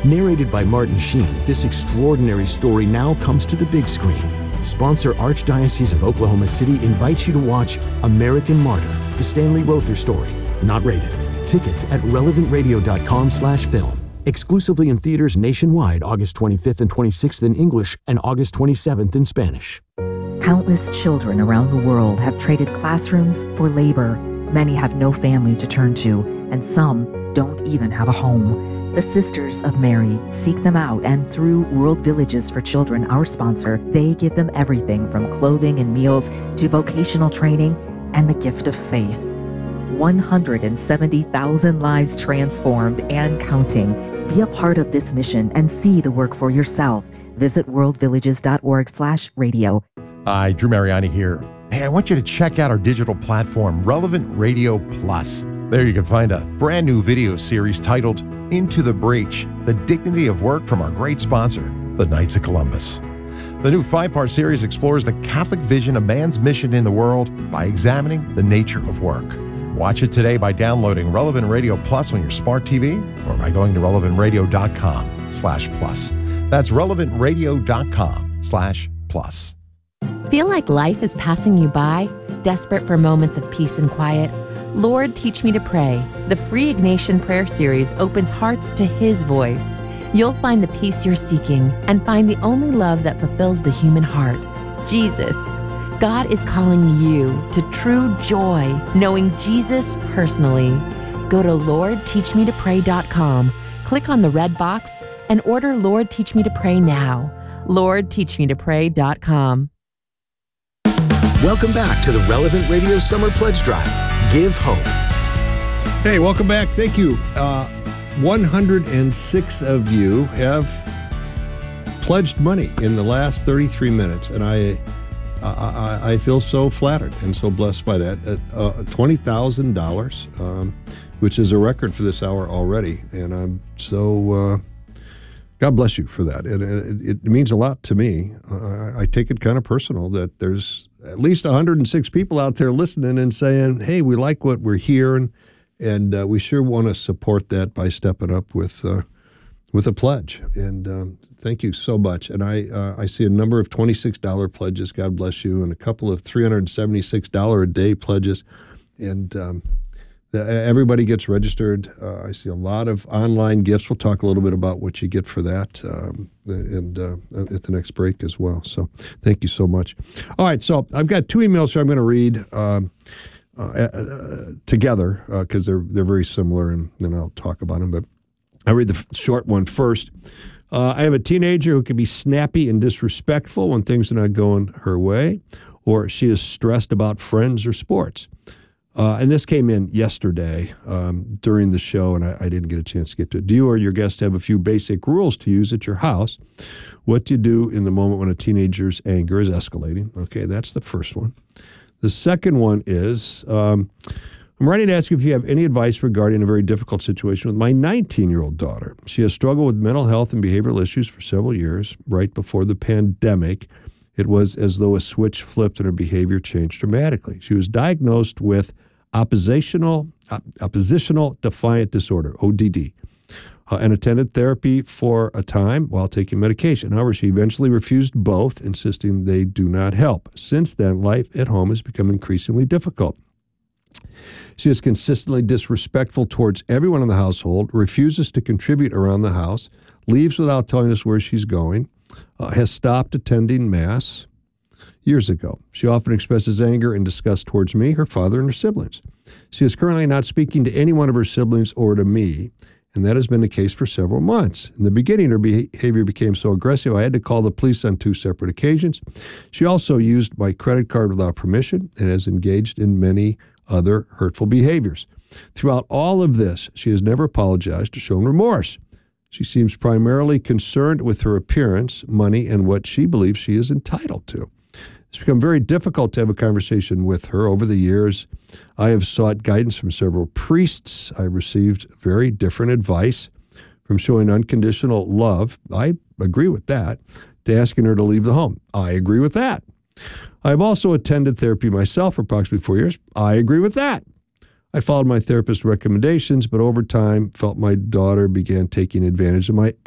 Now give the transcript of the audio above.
Narrated by Martin Sheen, this extraordinary story now comes to the big screen. Sponsor Archdiocese of Oklahoma City invites you to watch American Martyr, the Stanley Rother story. Not rated. Tickets at relevantradio.com/film. Exclusively in theaters nationwide August 25th and 26th in English and August 27th in Spanish. Countless children around the world have traded classrooms for labor. Many have no family to turn to, and some don't even have a home. The Sisters of Mary seek them out, and through World Villages for Children, our sponsor, they give them everything from clothing and meals to vocational training and the gift of faith. 170,000 lives transformed and counting. Be a part of this mission and see the work for yourself. Visit worldvillages.org/radio. Hi, Drew Mariani here. Hey, I want you to check out our digital platform, Relevant Radio Plus. There you can find a brand new video series titled Into the Breach, The Dignity of Work from our great sponsor, the Knights of Columbus. The new 5-part series explores the Catholic vision of man's mission in the world by examining the nature of work. Watch it today by downloading Relevant Radio Plus on your smart TV or by going to relevantradio.com/plus. That's relevantradio.com/plus. Feel like life is passing you by? Desperate for moments of peace and quiet? Lord, Teach Me to Pray. The free Ignatian prayer series opens hearts to His voice. You'll find the peace you're seeking and find the only love that fulfills the human heart, Jesus. God is calling you to true joy, knowing Jesus personally. Go to LordTeachMeToPray.com, click on the red box, and order Lord, Teach Me to Pray now. LordTeachMeToPray.com. Welcome back to the Relevant Radio Summer Pledge Drive. Give hope. Hey, welcome back. Thank you. 106 of you have pledged money in the last 33 minutes, and I feel so flattered and so blessed by that. $20,000, which is a record for this hour already, and I'm so God bless you for that. It means a lot to me. I take it kind of personal that there's at least 106 people out there listening and saying, hey, we like what we're hearing, and we sure want to support that by stepping up with a pledge. And thank you so much. And I see a number of $26 pledges, God bless you, and a couple of $376 a day pledges. And everybody gets registered. I see a lot of online gifts. We'll talk a little bit about what you get for that and at the next break as well. So thank you so much. All right, so I've got 2 emails here I'm going to read together because they're very similar, and then I'll talk about them. But I'll read the short one first. I have a teenager who can be snappy and disrespectful when things are not going her way, or she is stressed about friends or sports. And this came in yesterday during the show, and I didn't get a chance to get to it. Do you or your guests have a few basic rules to use at your house? What do you do in the moment when a teenager's anger is escalating? Okay, that's the first one. The second one is, I'm writing to ask you if you have any advice regarding a very difficult situation with my 19-year-old daughter. She has struggled with mental health and behavioral issues for several years. Right before the pandemic, it was as though a switch flipped and her behavior changed dramatically. She was diagnosed with oppositional defiant disorder, ODD, and attended therapy for a time while taking medication. However, she eventually refused both, insisting they do not help. Since then, life at home has become increasingly difficult. She is consistently disrespectful towards everyone in the household, refuses to contribute around the house, leaves without telling us where she's going, has stopped attending Mass years ago. She often expresses anger and disgust towards me, her father, and her siblings. She is currently not speaking to any one of her siblings or to me, and that has been the case for several months. In the beginning, her behavior became so aggressive, I had to call the police on 2 separate occasions. She also used my credit card without permission and has engaged in many other hurtful behaviors. Throughout all of this, she has never apologized or shown remorse. She seems primarily concerned with her appearance, money, and what she believes she is entitled to. It's become very difficult to have a conversation with her. Over the years, I have sought guidance from several priests. I received very different advice, from showing unconditional love. I agree with that, to asking her to leave the home. I agree with that. I've also attended therapy myself for approximately 4 years. I agree with that. I followed my therapist's recommendations, but over time felt my daughter began taking advantage of my